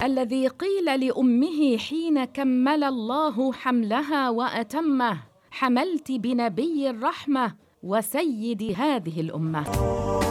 الذي قيل لأمه حين كمل الله حملها وأتمه: حملت بنبي الرحمة وسيد هذه الأمة.